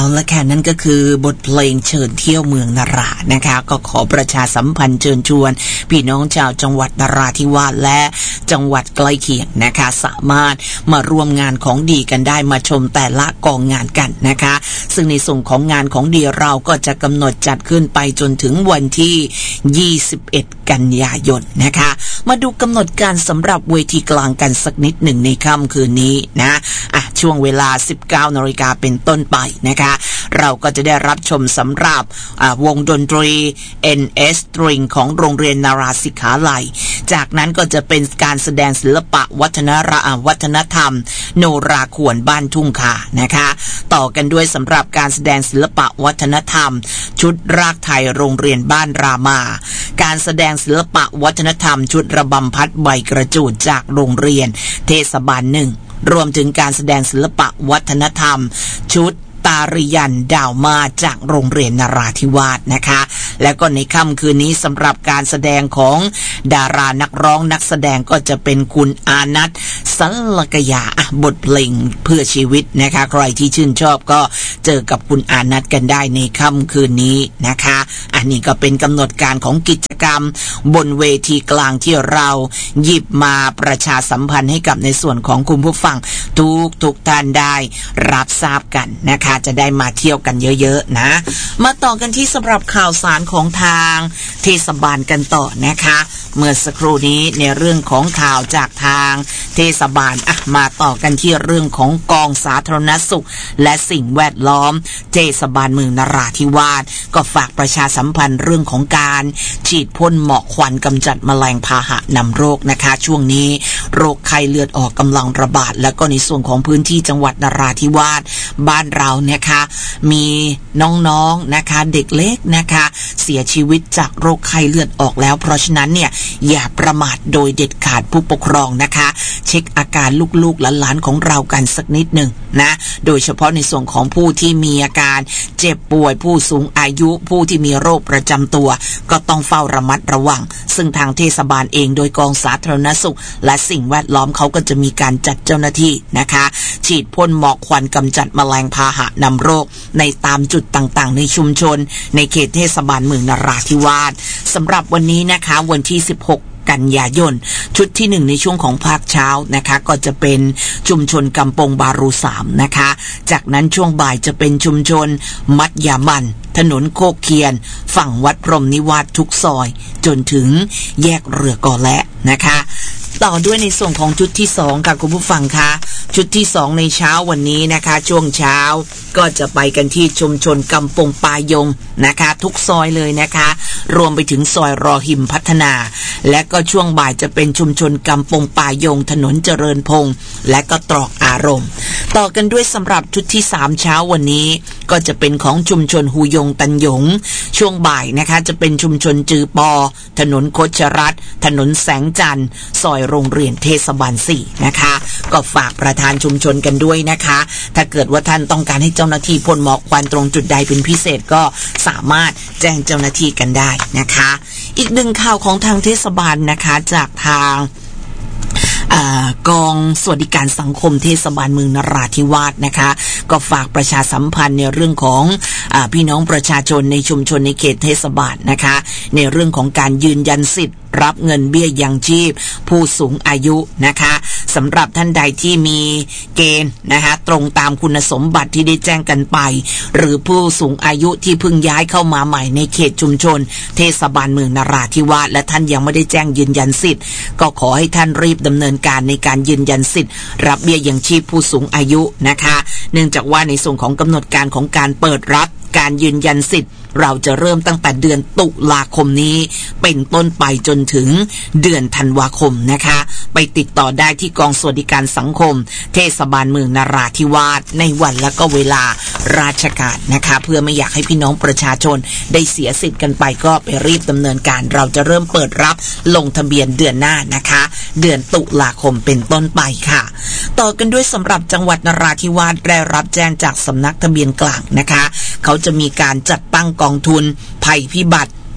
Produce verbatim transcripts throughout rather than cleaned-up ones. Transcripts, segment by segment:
ละค่ะนั่นก็คือบทเพลงเชิญเที่ยวเมืองนารานะคะก็ขอประชาสัมพันธ์เชิญชวนพี่น้องชาวจังหวัดนราธิวาสและจังหวัดใกล้เคียงนะคะสามารถมาร่วมงานของดีกันได้มาชมแต่ละกองงานกันนะคะซึ่งในส่วนของงานของดีเราก็จะกำหนดจัดขึ้นไปจนถึงวันที่ยี่สิบเอ็ดกันยายนนะคะมาดูกำหนดการสำหรับเวทีกลางกันสักนิดหนึ่งในค่ำคืนนี้นะอ่ะช่วงเวลา สิบเก้านาฬิกา เป็นต้นไปนะคะเราก็จะได้รับชมสำหรับวงดนตรี เอ็น เอส String ของโรงเรียนนาราศิขาลัยจากนั้นก็จะเป็นการแสดงศิลปะวัฒนระวัฒนธรรมโนราขวนบ้านทุ่งขานะคะต่อกันด้วยสำหรับการแสดงศิลปะวัฒนธรรมชุดรากไทยโรงเรียนบ้านรามาการแสดงศิลปะวัฒนธรรมชุดระบำพัดใบกระจูดจากโรงเรียนเทศบาลหนึ่งรวมถึงการแสดงศิลปะวัฒนธรรมชุดตาริยันดาวมาจากโรงเรียนนราธิวาสนะคะแล้วก็ในค่ำคืนนี้สำหรับการแสดงของดารานักร้องนักแสดงก็จะเป็นคุณอานัทสัลกยาบทเพลงเพื่อชีวิตนะคะใครที่ชื่นชอบก็เจอกับคุณอานัทกันได้ในค่ำคืนนี้นะคะอันนี้ก็เป็นกำหนดการของกิจกรรมบนเวทีกลางที่เราหยิบมาประชาสัมพันธ์ให้กับในส่วนของคุณผู้ฟังทุกทุกท่านได้รับทราบกันนะคะจะได้มาเที่ยวกันเยอะๆนะมาต่อกันที่สำหรับข่าวสารของทางเทศบาลกันต่อนะคะเมื่อสักครู่นี้ในเรื่องของข่าวจากทางเทศบาลอ่ะมาต่อกันที่เรื่องของกองสาธารณสุขและสิ่งแวดล้อมเทศบาลเมืองนราธิวาสก็ฝากประชาสัมพันธ์เรื่องของการฉีดพ่นหมอกควันกำจัดแมลงพาหะนำโรคนะคะช่วงนี้โรคไข้เลือดออกกำลังระบาดแล้วก็ในส่วนของพื้นที่จังหวัดนราธิวาสบ้านเรานะคะมีน้องๆนะคะเด็กเล็กนะคะเสียชีวิตจากโรคไข้เลือดออกแล้วเพราะฉะนั้นเนี่ยอย่าประมาทโดยเด็ดขาดผู้ปกครองนะคะเช็คอาการลูกๆหลานๆของเรากันสักนิดหนึ่งนะโดยเฉพาะในส่วนของผู้ที่มีอาการเจ็บป่วยผู้สูงอายุผู้ที่มีโรคประจำตัวก็ต้องเฝ้าระมัดระวังซึ่งทางเทศบาลเองโดยกองสาธารณสุขและสิ่งแวดล้อมเขาก็จะมีการจัดเจ้าหน้าที่นะคะฉีดพ่นหมอกควันกำจัดแมลงพาหะนำโรคในตามจุดต่างๆในชุมชนในเขตเทศบาลเมืองนราธิวาสสำหรับวันนี้นะคะวันที่สิบหกกันยายนชุดที่หนึ่งในช่วงของภาคเช้านะคะก็จะเป็นชุมชนกำปงบารูสามนะคะจากนั้นช่วงบ่ายจะเป็นชุมชนมัดยามันถนนโคกเคียนฝั่งวัดพรหมนิวาสทุกซอยจนถึงแยกเรือก่อและนะคะต่อด้วยในส่วนของชุดที่สองค่ะคุณผู้ฟังคะชุดที่สองในเช้าวันนี้นะคะช่วงเช้าก็จะไปกันที่ชุมชนกำปงปายงนะคะทุกซอยเลยนะคะรวมไปถึงซอยรอหิมพัฒนาและก็ช่วงบ่ายจะเป็นชุมชนกำปงปายงถนนเจริญพงษ์และก็ตรอกอารมณ์ต่อกันด้วยสำหรับชุดที่สามเช้าวันนี้ก็จะเป็นของชุมชนฮูยงตันหยงช่วงบ่ายนะคะจะเป็นชุมชนจือปอถนนโคชรัตน์ถนนแสงจันทร์ซอยโรงเรียนเทศบาลสี่นะคะก็ฝากประธานชุมชนกันด้วยนะคะถ้าเกิดว่าท่านต้องการให้เจ้าหน้าที่พ่นหมอกควันตรงจุดใดเป็นพิเศษก็สามารถแจ้งเจ้าหน้าที่กันได้นะคะอีกหนึ่งข่าวของทางเทศบาลนะคะจากทางกองสวัสดิการสังคมเทศบาลเมืองนราธิวาสนะคะก็ฝากประชาสัมพันธ์ในเรื่องของอ่าพี่น้องประชาชนในชุมชนในเขตเทศบาลนะคะในเรื่องของการยืนยันสิทธิ์รับเงินเบี้ยยังชีพผู้สูงอายุนะคะสำหรับท่านใดที่มีเกณฑ์นะคะตรงตามคุณสมบัติที่ได้แจ้งกันไปหรือผู้สูงอายุที่เพิ่งย้ายเข้ามาใหม่ในเขตชุมชนเทศบาลเมืองนราธิวาสและท่านยังไม่ได้แจ้งยืนยันสิทธิ์ก็ขอให้ท่านรีบดำเนินการในการยืนยันสิทธิ์รับเบี้ยยังชีพผู้สูงอายุนะคะเนื่องจากว่าในส่วนของกำหนดการของการเปิดรับการยืนยันสิทธิ์เราจะเริ่มตั้งแต่เดือนตุลาคมนี้เป็นต้นไปจนถึงเดือนธันวาคมนะคะไปติดต่อได้ที่กองสวัสดิการสังคมเทศบาลเมืองนราธิวาสในวันและก็เวลาราชการนะคะเพื่อไม่อยากให้พี่น้องประชาชนได้เสียสิทธิ์กันไปก็ไปรีบดำเนินการเราจะเริ่มเปิดรับลงทะเบียนเดือนหน้านะคะเดือนตุลาคมเป็นต้นไปค่ะต่อกันด้วยสำหรับจังหวัดนราธิวาสได้รับแจ้งจากสำนักทะเบียนกลางนะคะเขาจะมีการจัดตั้งกองทุนภัยพิบัติ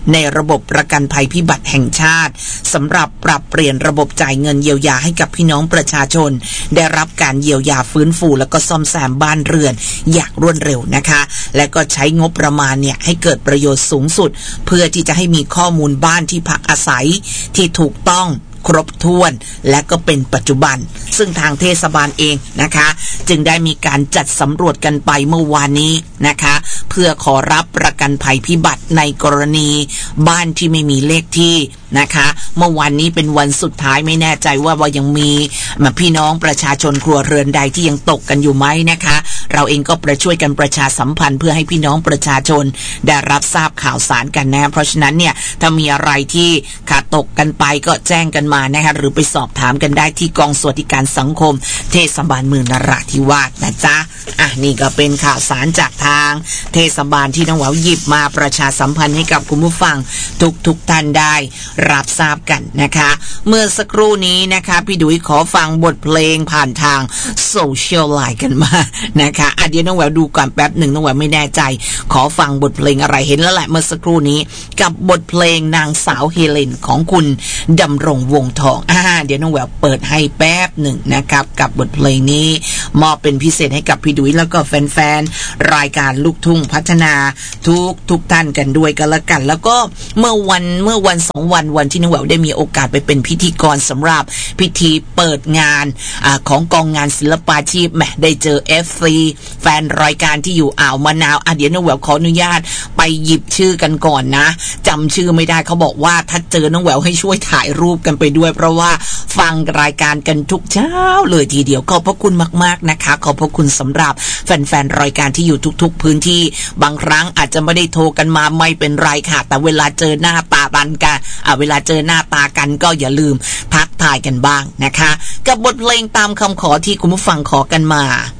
ในระบบประกันภัยพิบัติแห่งชาติสำหรับปรับเปลี่ยนระบบจ่ายเงินเยียวยาให้กับพี่น้องประชาชนได้รับการเยียวยาฟื้นฟูและก็ซ่อมแซมบ้านเรือนอย่างรวดเร็วนะคะและก็ใช้งบประมาณเนี่ยให้เกิดประโยชน์สูงสุดเพื่อที่จะให้มีข้อมูลบ้านที่พักอาศัยที่ถูกต้องครบถ้วนและก็เป็นปัจจุบันซึ่งทางเทศบาลเองนะคะจึงได้มีการจัดสำรวจกันไปเมื่อวานนี้นะคะเพื่อขอรับประกันภัยพิบัติในกรณีบ้านที่ไม่มีเลขที่นะคะเมื่อวานนี้เป็นวันสุดท้ายไม่แน่ใจว่าว่ายังมีพี่น้องประชาชนครัวเรือนใดที่ยังตกกันอยู่ไหมนะคะเราเองก็ประช่วยกันประชาสัมพันธ์เพื่อให้พี่น้องประชาชนได้รับทราบข่าวสารกันนะเพราะฉะนั้นเนี่ยถ้ามีอะไรที่ขาดตกกันไปก็แจ้งกันมานะคะหรือไปสอบถามกันได้ที่กองสวัสดิการสังคมเทศบาลเมืองนราธิวาสนะจ๊ะอ่ะนี่ก็เป็นข่าวสารจากทางเทศบาลที่น้องแหววหยิบมาประชาสัมพันธ์ให้กับคุณผู้ฟังทุกทุกท่านได้รับทราบกันนะคะเมื่อสักครู่นี้นะคะพี่ดุยขอฟังบทเพลงผ่านทางโซเชียลไลน์กันมานะคะอ่ะเดี๋ยวน้องแหววดูก่อนแป๊บหนึ่งน้องแหววไม่แน่ใจขอฟังบทเพลงอะไรเห็นแล้วแหละเมื่อสักครู่นี้กับบทเพลงนางสาวเฮเลนของคุณดำรงวงทองอ่าเดี๋ยวน้องแหววเปิดให้แป๊บหนึ่งนะครับกับบทเพลงนี้มอบเป็นพิเศษให้กับพี่ดุยแล้วก็แฟนๆรายการลูกทุ่งพัฒนาทุกทุกท่านกันด้วยกันละกันแล้วก็เมื่อวันเมื่อวันสองวันวันที่น้องแหววได้มีโอกาสไปเป็นพิธีกรสำหรับพิธีเปิดงานอ่าของกองงานศิลปาชีพแหมได้เจอ เอฟ ซี แฟนรายการที่อยู่อ่าวมะนาวอ่ะเดี๋ยวน้องแหววขออนุญาตไปหยิบชื่อกันก่อนนะจำชื่อไม่ได้เขาบอกว่าถ้าเจอน้องแหววให้ช่วยถ่ายรูปกันไปด้วยเพราะว่าฟังรายการกันทุกเช้าเลยทีเดียวขอบพระคุณมากๆนะคะขอบพระคุณสำหรับแฟนๆรายการที่อยู่ทุกๆพื้นที่บางครั้งอาจจะไม่ได้โทรกันมาไม่เป็นไรค่ะแต่เวลาเจอหน้าตากันกันอ่ะเวลาเจอหน้าตากันก็อย่าลืมทักทายกันบ้างนะคะกับบทเพลงตามคำขอที่คุณผู้ฟังขอกันมา